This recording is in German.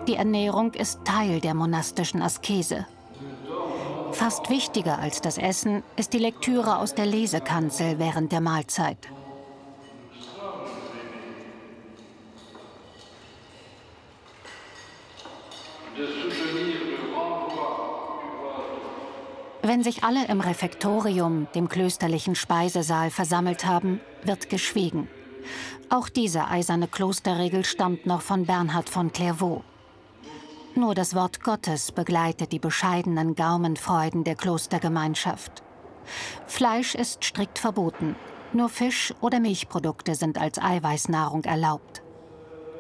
Die Ernährung ist Teil der monastischen Askese. Fast wichtiger als das Essen ist die Lektüre aus der Lesekanzel während der Mahlzeit. Wenn sich alle im Refektorium, dem klösterlichen Speisesaal, versammelt haben, wird geschwiegen. Auch diese eiserne Klosterregel stammt noch von Bernhard von Clairvaux. Nur das Wort Gottes begleitet die bescheidenen Gaumenfreuden der Klostergemeinschaft. Fleisch ist strikt verboten. Nur Fisch oder Milchprodukte sind als Eiweißnahrung erlaubt.